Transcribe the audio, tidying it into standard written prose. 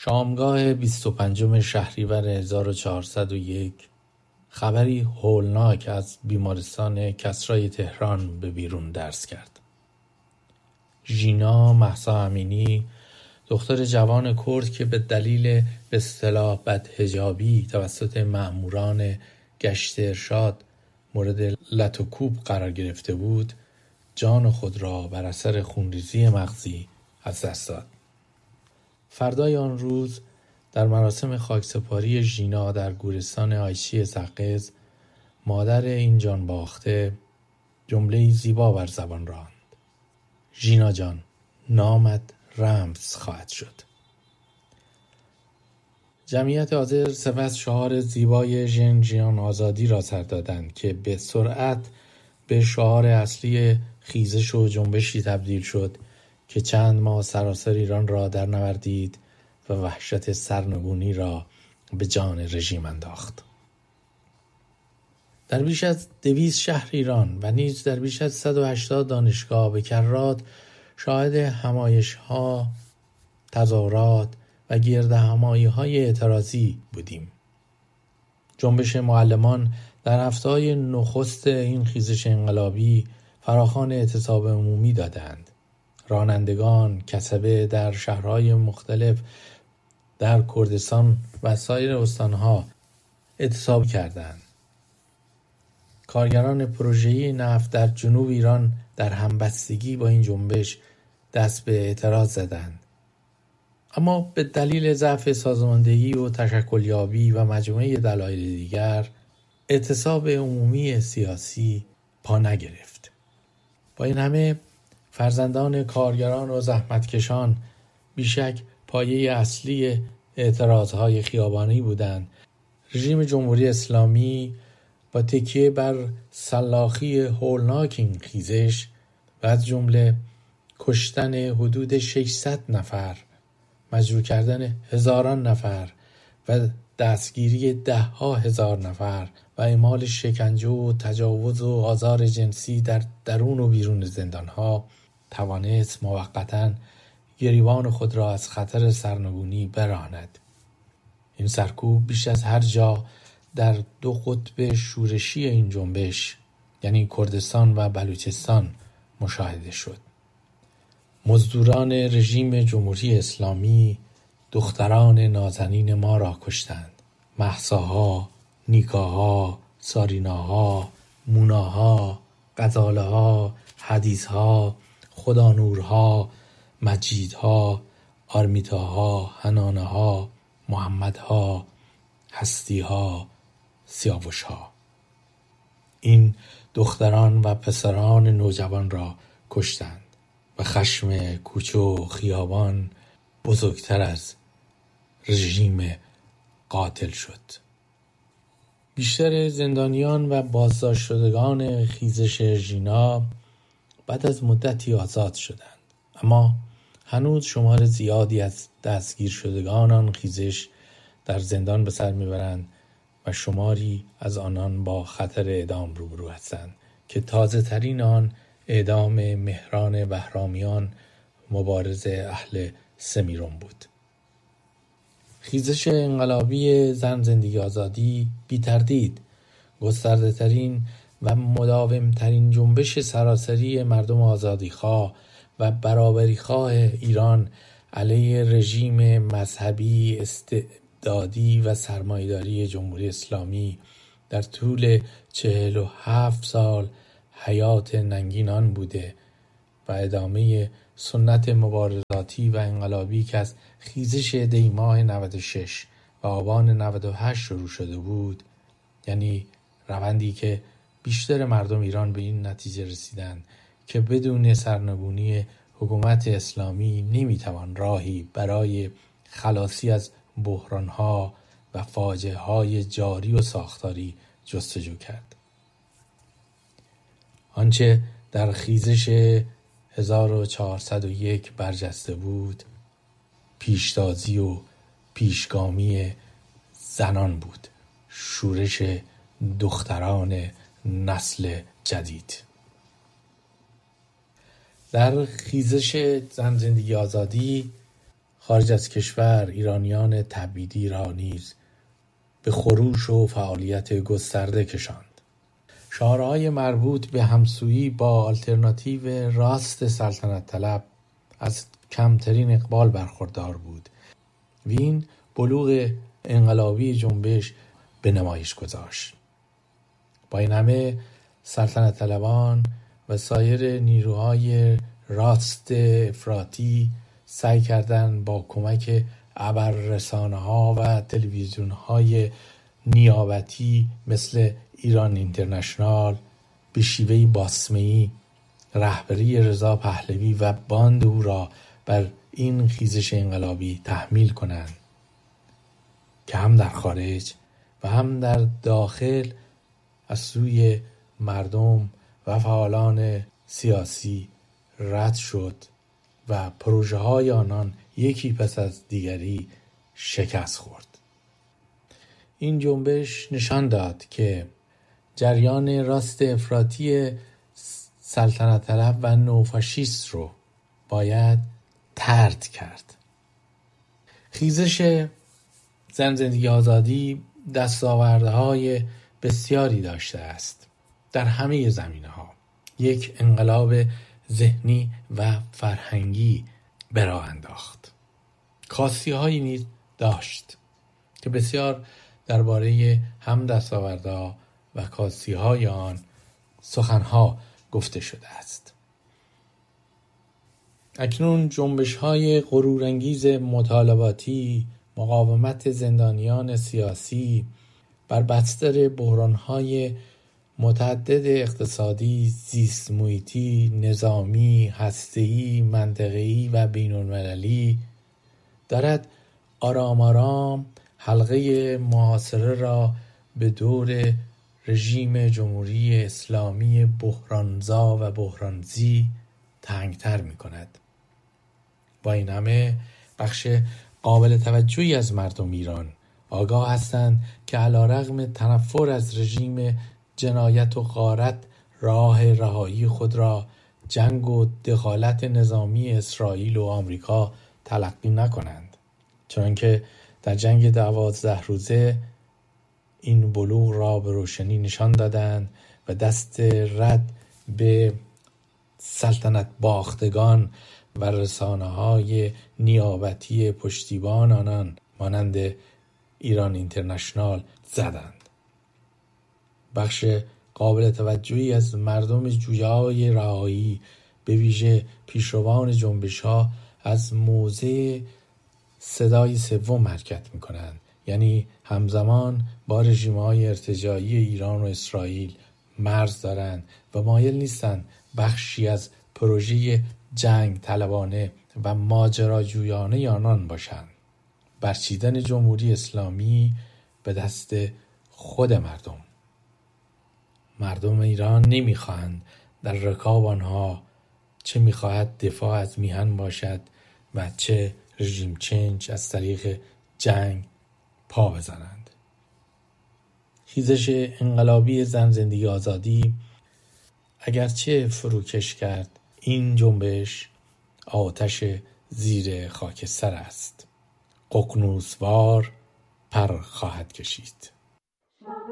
شامگاه 25 شهریور 1401 خبری هولناک از بیمارستان کسرای تهران به بیرون درز کرد. ژینا مهسا امینی، دختر جوان کرد که به دلیل به اصطلاح بدحجابی توسط مأموران گشت ارشاد مورد لت و کوب قرار گرفته بود، جان خود را بر اثر خونریزی مغزی از دست داد. فردای آن روز در مراسم خاکسپاری ژینا در گورستان عایشی زقز، مادر این جان باخته جمله‌ای زیبا بر زبان راند: ژینا جان، نامت رمز خواهد شد. جمعیت حاضر سپس شعار زیبای ژن ژیان آزادی را سر دادند که به سرعت به شعار اصلی خیزش و جنبشی تبدیل شد که چند ماه سراسر ایران را در نوردید و وحشت سرنگونی را به جان رژیم انداخت. در بیش از 200 شهر ایران و نیز در بیش از 180 دانشگاه به کرات شاهد همایش‌ها، تظاهرات و گردهمایی‌های اعتراضی بودیم. جنبش معلمان در هفته‌های نخست این خیزش انقلابی فراخوان اعتصاب عمومی دادند. رانندگان کسبه در شهرهای مختلف در کردستان و سایر استانها اعتصاب کردند. کارگران پروژه‌ای نفت در جنوب ایران در همبستگی با این جنبش دست به اعتراض زدند. اما به دلیل ضعف سازماندهی و تشکلیابی و مجموعه دلایل دیگر، اعتصاب عمومی سیاسی پا نگرفت. با این همه فرزندان کارگران و زحمتکشان بیشک پایه اصلی اعتراضهای خیابانی بودند. رژیم جمهوری اسلامی با تکیه بر سلاخی هولناک این خیزش و از جمله کشتن حدود 600 نفر، مجروح کردن هزاران نفر و دستگیری 10,000 نفر و اعمال شکنجه و تجاوز و آزار جنسی در درون و بیرون زندانها، توانست موقتاً گریبان خود را از خطر سرنگونی براند. این سرکوب بیش از هر جا در دو قطب شورشی این جنبش، یعنی کردستان و بلوچستان، مشاهده شد. مزدوران رژیم جمهوری اسلامی دختران نازنین ما را کشتند. مهساها، نیکاها، ساریناها، موناها، غزالها، حدیثها، خدانورها، مجیدها، آرمیتاها، حنانها، محمدها، هستیها، سیاوشها. این دختران و پسران نوجوان را کشتند و خشم کوچه و خیابان بزرگتر از رژیم قاتل شد. بیشتر زندانیان و بازداشت شدگان خیزش ژینا بعد از مدتی آزاد شدند، اما هنوز شمار زیادی از دستگیر شدگان آن خیزش در زندان به سر میبرند و شماری از آنان با خطر اعدام روبرو هستند که تازه ترین آن اعدام مهران بهرامیان، مبارز اهل سمیرون بود. خیزش انقلابی زن زندگی آزادی بی تردید گسترده ترین و مداوم ترین جنبش سراسری مردم آزادیخواه و برابریخواه ایران علیه رژیم مذهبی استبدادی و سرمایه‌داری جمهوری اسلامی در طول 47 سال حیات ننگین آن بوده و ادامه سنت مبارزاتی و انقلابی که از خیزش دی ماه 96 و آبان 98 شروع شده بود، یعنی روندی که بیشتر مردم ایران به این نتیجه رسیدند که بدون سرنگونی حکومت اسلامی نمیتوان راهی برای خلاصی از بحرانها و فاجعه‌های جاری و ساختاری جستجو کرد. آنچه در خیزش 1401 برجسته بود، پیشتازی و پیشگامی زنان بود، شورش دختران نسل جدید. در خیزش زن زندگی آزادی خارج از کشور ایرانیان تبعیدی را نیز به خروش و فعالیت گسترده کشاند. شعارهای مربوط به همسویی با آلترناتیو راست سلطنت طلب از کمترین اقبال برخوردار بود و این بلوغ انقلابی جنبش به نمایش گذاشت. با این همه سلطنت طلبان و سایر نیروهای راست افراطی سعی کردند با کمک خبررسانه‌ها و تلویزیون‌های نیابتی مثل ایران اینترنشنال به شیوهی باسمه‌ای رهبری رضا پهلوی و باند او را بر این خیزش انقلابی تحمیل کنند که هم در خارج و هم در داخل از سوی مردم و فعالان سیاسی رد شد و پروژه های آنان یکی پس از دیگری شکست خورد. این جنبش نشان داد که جریان راست افراطی سلطنت طلب و نوفاشیست رو باید طرد کرد. خیزش زن زندگی آزادی دستاوردهای بسیاری داشته است در همه زمینه‌ها. یک انقلاب ذهنی و فرهنگی به راه انداخت. کاسی‌هایی نیز داشت که بسیار درباره هم دستاوردها و کاسی‌های آن سخنها گفته شده است. اکنون جنبش‌های غرورانگیز مطالباتی، مقاومت زندانیان سیاسی بر بستر بحران‌های متعدد اقتصادی، زیست محیطی، نظامی، هسته‌ای، منطقه‌ای و بین‌المللی دارد آرام آرام حلقه محاصره را به دور رژیم جمهوری اسلامی بحرانزا و بحرانزی تنگتر می کند. با این همه بخش قابل توجهی از مردم ایران آگاه هستند که علیرغم تنفر از رژیم جنایت و غارت راه رهایی خود را جنگ و دخالت نظامی اسرائیل و آمریکا تلقی نکنند، چنانکه در جنگ 12 روزه این بلوغ را به روشنی نشان دادند و دست رد به سلطنت باختگان و رسانه‌های نیابتی پشتیبان آنان مانند ایران اینترنشنال زدند. بخش قابل توجهی از مردم جویای رهایی به ویژه پیشروان جنبش‌ها از موضع صدای سوم حرکت می‌کنند، یعنی همزمان با رژیم‌های ارتجاعی ایران و اسرائیل مرز دارند و مایل نیستند بخشی از پروژه جنگ طلبانه و ماجراجویانه آنان باشند. برچیدن جمهوری اسلامی به دست خود مردم ایران نمیخواهند در رکاب آنها چه میخواهد دفاع از میهن باشد و چه رژیم چنج از طریق جنگ پا بزنند. خیزش انقلابی زن زندگی آزادی اگرچه فروکش کرد، این جنبش آتش زیر خاکستر است. ققنوسوار پر خواهد کشید.